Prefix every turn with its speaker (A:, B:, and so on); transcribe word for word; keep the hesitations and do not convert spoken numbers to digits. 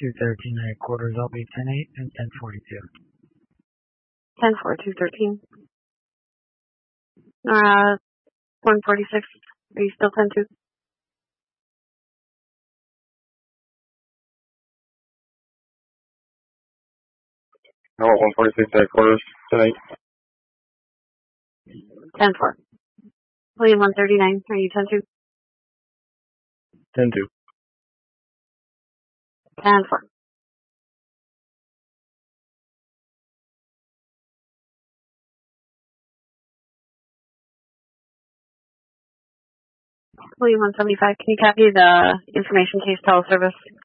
A: two thirteen and a quarters, I'll be ten eight and ten forty-two.
B: ten four, two thirteen. Uh, one forty-six. Are you still ten two?
C: No, one forty-six and a quarters, ten eight.
B: ten four. William one thirty-nine. Are you ten two?
C: ten two.
B: ten four. William one seventy-five. Can you copy the information case teleservice?